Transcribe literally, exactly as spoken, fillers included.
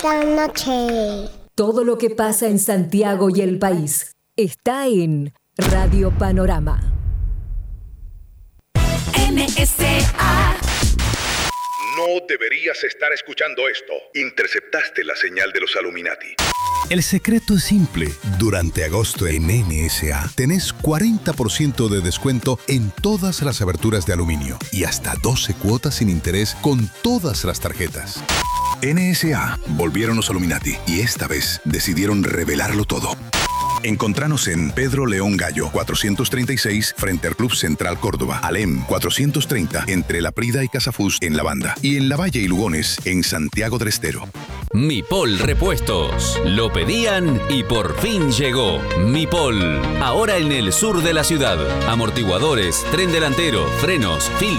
esta noche. Todo lo que pasa en Santiago y el país está en Radio Panorama. N S A. No deberías estar escuchando esto. Interceptaste la señal de los Illuminati. El secreto es simple. Durante agosto en N S A tenés cuarenta por ciento de descuento en todas las aberturas de aluminio y hasta doce cuotas sin interés con todas las tarjetas. N S A, volvieron los Illuminati y esta vez decidieron revelarlo todo. Encontranos en Pedro León Gallo, cuatrocientos treinta y seis, frente al Club Central Córdoba. Alem, cuatrocientos treinta, entre La Prida y Casafús, en La Banda. Y en Lavalle y Lugones, en Santiago del Estero. Mipol Repuestos. Lo pedían y por fin llegó. Mipol. Ahora en el sur de la ciudad. Amortiguadores, tren delantero, frenos, filtros.